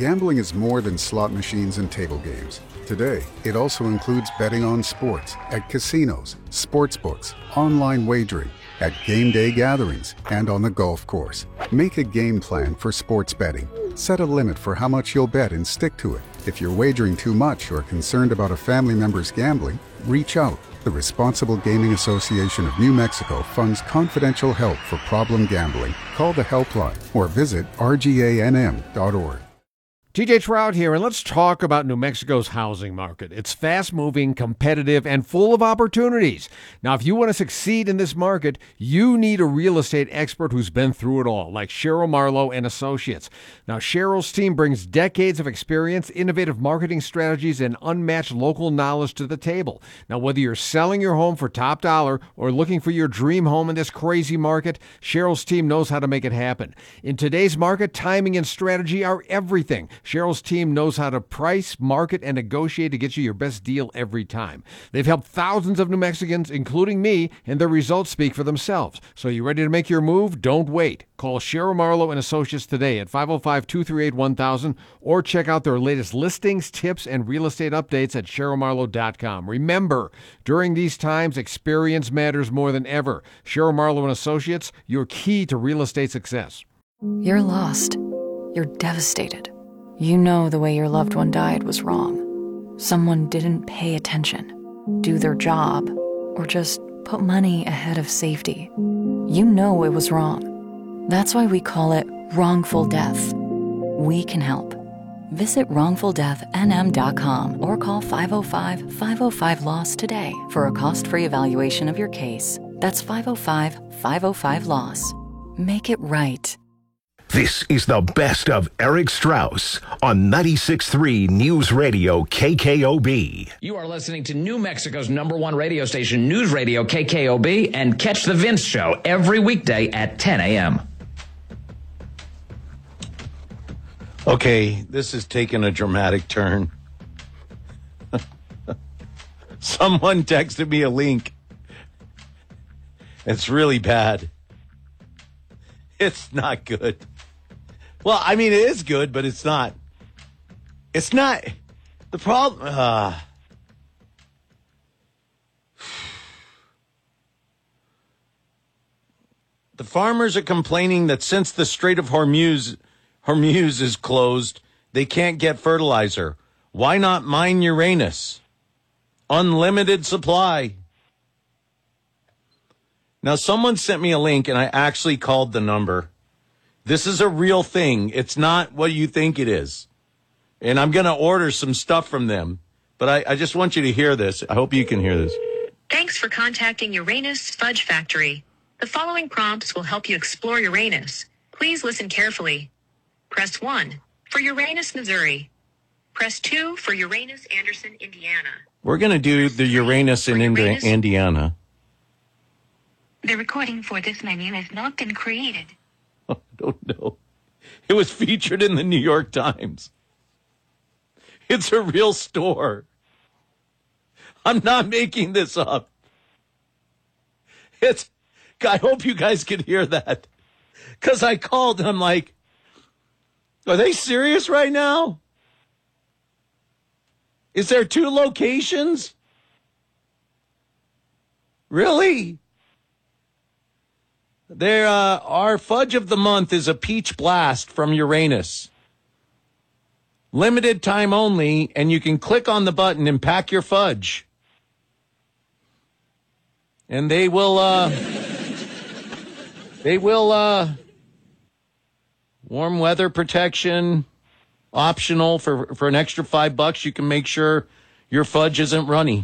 Gambling is more than slot machines and table games. Today, it also includes betting on sports, at casinos, sports books, online wagering, at game day gatherings, and on the golf course. Make a game plan for sports betting. Set a limit for how much you'll bet and stick to it. If you're wagering too much or are concerned about a family member's gambling, reach out. The Responsible Gaming Association of New Mexico funds confidential help for problem gambling. Call the helpline or visit rganm.org. TJ Trout here, and let's talk about New Mexico's housing market. It's fast-moving, competitive, and full of opportunities. Now, if you want to succeed in this market, you need a real estate expert who's been through it all, like Cheryl Marlowe and Associates. Now, Cheryl's team brings decades of experience, innovative marketing strategies, and unmatched local knowledge to the table. Now, whether you're selling your home for top dollar or looking for your dream home in this crazy market, Cheryl's team knows how to make it happen. In today's market, timing and strategy are everything. Cheryl's team knows how to price, market, and negotiate to get you your best deal every time. They've helped thousands of New Mexicans, including me, and their results speak for themselves. So you ready to make your move? Don't wait. Call Cheryl Marlowe and Associates today at 505-238-1000 or check out their latest listings, tips, and real estate updates at CherylMarlowe.com. Remember, during these times, experience matters more than ever. Cheryl Marlowe and Associates, your key to real estate success. You're lost. You're devastated. You know the way your loved one died was wrong. Someone didn't pay attention, do their job, or just put money ahead of safety. You know it was wrong. That's why we call it wrongful death. We can help. Visit wrongfuldeathnm.com or call 505-505-LOSS today for a cost-free evaluation of your case. That's 505-505-LOSS. Make it right. This is the best of Eric Strauss on 96.3 News Radio KKOB. You are listening to New Mexico's #1 radio station, News Radio KKOB, and catch The Vince Show every weekday at 10 a.m. Okay, this is taking a dramatic turn. Someone texted me a link. It's really bad. It's not good. Well, I mean, it is good, but it's not. It's not. The problem. The farmers are complaining that since the Strait of Hormuz is closed, they can't get fertilizer. Why not mine Uranus? Unlimited supply. Now, someone sent me a link, and I actually called the number. This is a real thing. It's not what you think it is. And I'm going to order some stuff from them. But I just want you to hear this. I hope you can hear this. Thanks for contacting Uranus Fudge Factory. The following prompts will help you explore Uranus. Please listen carefully. Press 1 for Uranus, Missouri. Press 2 for Uranus, Anderson, Indiana. We're going to do the Uranus in Indiana. The recording for this menu has not been created. I don't know. It was featured in the New York Times. It's a real store. I'm not making this up. I hope you guys can hear that. Because I called and I'm like, are they serious right now? Is there 2 locations? Really? Our fudge of the month is a peach blast from Uranus. Limited time only, and you can click on the button and pack your fudge. And they will warm weather protection, optional for an extra $5. You can make sure your fudge isn't runny.